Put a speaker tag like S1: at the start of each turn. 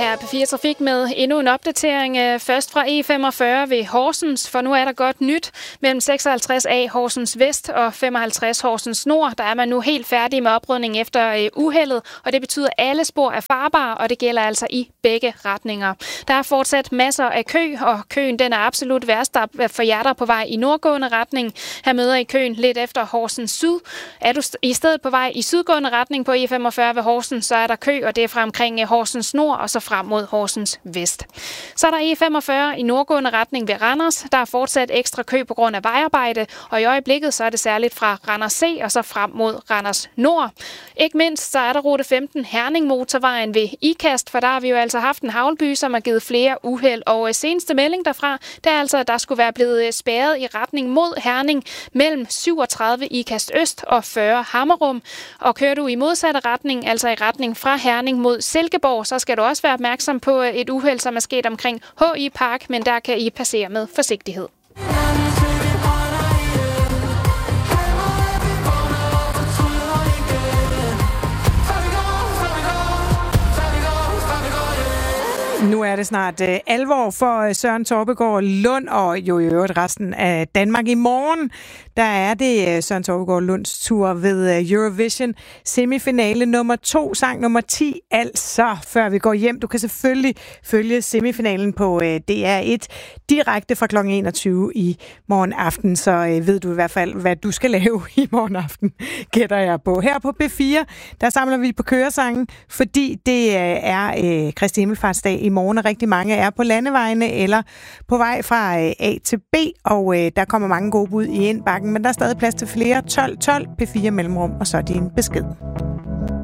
S1: her P4 Trafik med endnu en opdatering. Først fra E45 ved Horsens, for nu er der godt nyt. Mellem 56A Horsens Vest og 55 Horsens Nord, der er man nu helt færdig med oprydning efter uheldet, og det betyder, at alle spor er farbare, og det gælder altså i begge retninger. Der er fortsat masser af kø, og køen den er absolut værst for jer, der på vej i nordgående retning. Her møder I køen lidt efter Horsens Syd. Er du i stedet på vej i sydgående retning på E45 ved Horsens, så er der kø, og det er fra omkring Horsens Nord og så frem mod Horsens Vest. Så er der E45 i nordgående retning ved Randers. Der er fortsat ekstra kø på grund af vejarbejde, og i øjeblikket så er det særligt fra Randers C og så frem mod Randers Nord. Ikke mindst så er der rute 15 Herning motorvejen ved Ikast, for der har vi jo altså haft en haglby, som har givet flere uheld, og seneste melding derfra, det er altså, at der skulle være blevet spærret i retning mod Herning mellem 37 Ikast Øst og 40 Hammerum. Og kører du i modsatte retning, altså i retning fra Herning mod Silkeborg, så skal du også være opmærksom på et uheld, som er sket omkring HI Park, men der kan I passere med forsigtighed.
S2: Nu er det snart alvor for Søren Torpegaard Lund og jo i øvrigt resten af Danmark. I morgen, der er det Søren Torpegaard Lunds tur ved Eurovision semifinale nummer 2, sang nummer 10. Altså, før vi går hjem, du kan selvfølgelig følge semifinalen på DR1 direkte fra kl. 21 i morgen aften, så ved du i hvert fald, hvad du skal lave i morgen aften, gætter jeg på. Her på B4, der samler vi på køresangen, fordi det er Kristi Himmelfartsdag i morgen, og rigtig mange er på landevejene eller på vej fra A til B, og der kommer mange gode bud i indbakken, men der er stadig plads til flere. 12 P4 mellemrum, og så din besked.